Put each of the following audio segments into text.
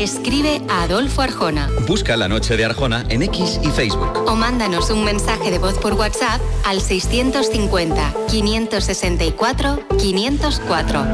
escribe a Adolfo Arjona. Busca La Noche de Arjona en X y Facebook. O mándanos un mensaje de voz por WhatsApp al 650 564 504.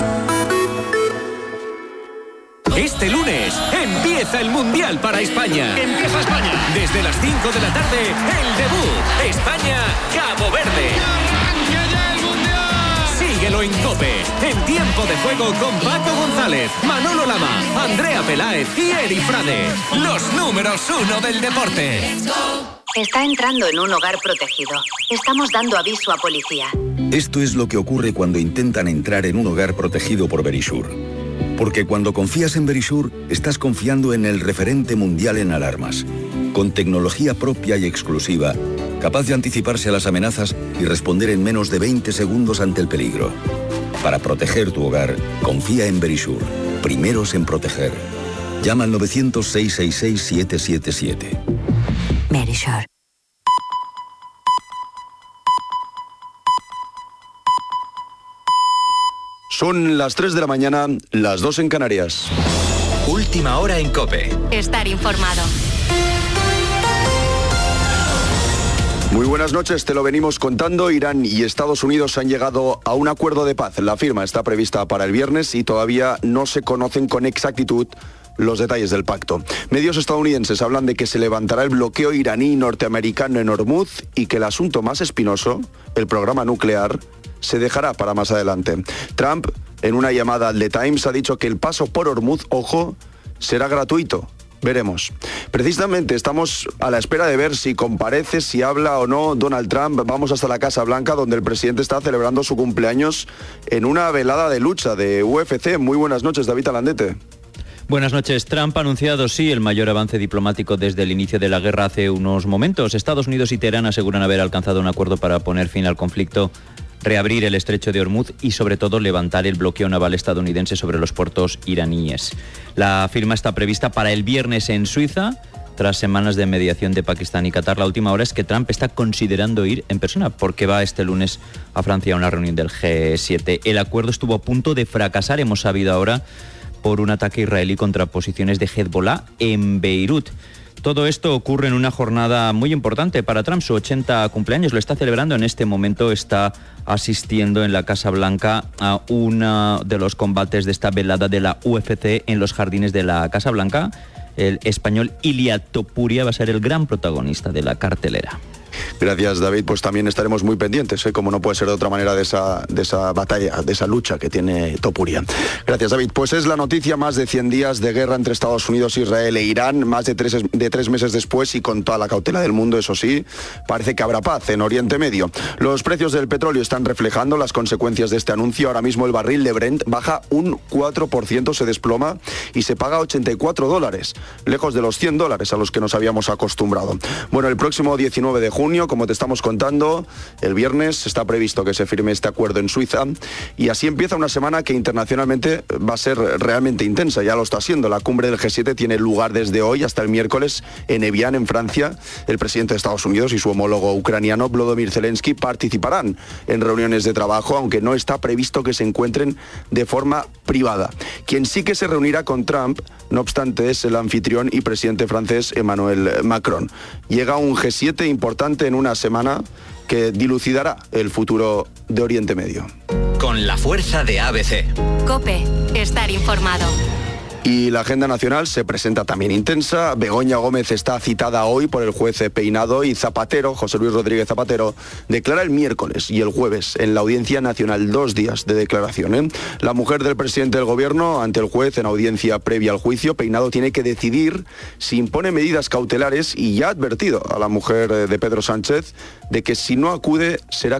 Este lunes empieza el Mundial para España. ¡Empieza España! Desde las 5 de la tarde, el debut. España-Cabo Verde. ¡Arranca ya el Mundial! Síguelo en COPE. En tiempo de juego con Paco González, Manolo Lama, Andrea Peláez y Eri Frade. Los números 1 del deporte. Está entrando en un hogar protegido. Estamos dando aviso a policía. Esto es lo que ocurre cuando intentan entrar en un hogar protegido por Verisure. Porque cuando confías en Verisure, estás confiando en el referente mundial en alarmas, con tecnología propia y exclusiva, capaz de anticiparse a las amenazas y responder en menos de 20 segundos ante el peligro. Para proteger tu hogar, confía en Verisure. Primeros en proteger. Llama al 900-666-777. Verisure. Son las 3 de la mañana, las 2 en Canarias. Última hora en COPE. Estar informado. Muy buenas noches, te lo venimos contando. Irán y Estados Unidos han llegado a un acuerdo de paz. La firma está prevista para el viernes y todavía no se conocen con exactitud los detalles del pacto. Medios estadounidenses hablan de que se levantará el bloqueo iraní norteamericano en Hormuz y que el asunto más espinoso, el programa nuclear, se dejará para más adelante. Trump, en una llamada al The Times, ha dicho que el paso por Hormuz, ojo, será gratuito. Veremos. Precisamente estamos a la espera de ver si comparece, si habla o no Donald Trump. Vamos hasta la Casa Blanca, donde el presidente está celebrando su cumpleaños en una velada de lucha de UFC. Muy buenas noches, David Alandete. Buenas noches. Trump ha anunciado, sí, el mayor avance diplomático desde el inicio de la guerra hace unos momentos. Estados Unidos y Teherán aseguran haber alcanzado un acuerdo para poner fin al conflicto, reabrir el estrecho de Hormuz y, sobre todo, levantar el bloqueo naval estadounidense sobre los puertos iraníes. La firma está prevista para el viernes en Suiza, tras semanas de mediación de Pakistán y Qatar. La última hora es que Trump está considerando ir en persona, porque va este lunes a Francia a una reunión del G7. El acuerdo estuvo a punto de fracasar, hemos sabido ahora, por un ataque israelí contra posiciones de Hezbollah en Beirut. Todo esto ocurre en una jornada muy importante para Trump. Su 80 cumpleaños lo está celebrando en este momento. Está asistiendo en la Casa Blanca a uno de los combates de esta velada de la UFC en los jardines de la Casa Blanca. El español Ilia Topuria va a ser el gran protagonista de la cartelera. Gracias, David. Pues también estaremos muy pendientes, como no puede ser de otra manera, de esa batalla, de esa lucha que tiene Topuria. Gracias, David. Pues es la noticia: más de 100 días de guerra entre Estados Unidos, Israel e Irán, más de tres meses después, y con toda la cautela del mundo, eso sí, parece que habrá paz en Oriente Medio. Los precios del petróleo están reflejando las consecuencias de este anuncio. Ahora mismo el barril de Brent baja un 4%, se desploma y se paga $84, lejos de los $100 a los que nos habíamos acostumbrado. Bueno, el próximo 19 de junio, como te estamos contando, el viernes está previsto que se firme este acuerdo en Suiza, y así empieza una semana que internacionalmente va a ser realmente intensa. Ya lo está siendo. La cumbre del G7 tiene lugar desde hoy hasta el miércoles en Evian, en Francia. El presidente de Estados Unidos y su homólogo ucraniano, Volodymyr Zelensky, participarán en reuniones de trabajo, aunque no está previsto que se encuentren de forma privada. Quien sí que se reunirá con Trump, no obstante, es el anfitrión y presidente francés Emmanuel Macron. Llega un G7 importante en una semana que dilucidará el futuro de Oriente Medio. Con la fuerza de ABC. COPE. Estar informado. Y la agenda nacional se presenta también intensa. Begoña Gómez está citada hoy por el juez Peinado, y Zapatero, José Luis Rodríguez Zapatero, declara el miércoles y el jueves en la Audiencia Nacional. 2 días de declaración. La mujer del presidente del gobierno ante el juez en audiencia previa al juicio. Peinado tiene que decidir si impone medidas cautelares y ya ha advertido a la mujer de Pedro Sánchez de que si no acude será